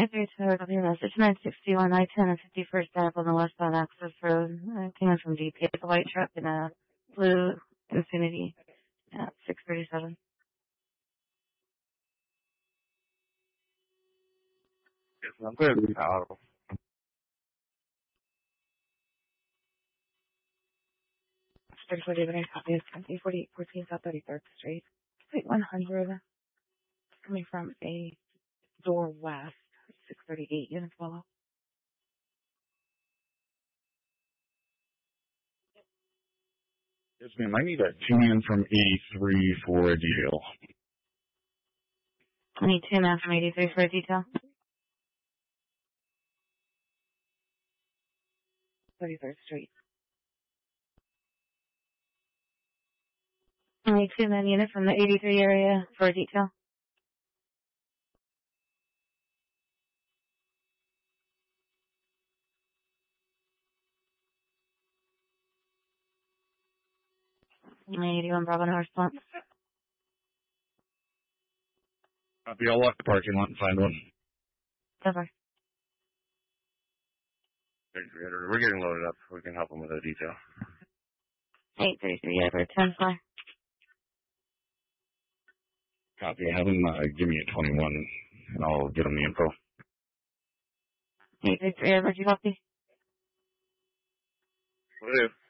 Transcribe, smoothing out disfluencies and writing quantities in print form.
Every tower of your message, 961 I-10 and 51st Ave on the westbound access road. Came in from DP. It's a white truck and a blue Infiniti at 637. Yes, I'm clear to be audible. Thirty-four David copy is 4814 South 33rd Street. Suite 100. Coming from a door west, 638 units below. Yes, ma'am. I need a two-man from 83 for a detail. I need 2 man from 83 for a detail. 33rd Street. I need 2 man unit from the 83 area for a detail. I need 81 Bravo, no response. Copy. I'll walk the parking lot and find one. Over. We're getting loaded up. We can help them with a detail. 833 over 10 fly. Copy. Have them give me a 21, and I'll get them the info. 833 over, do you copy? Will do.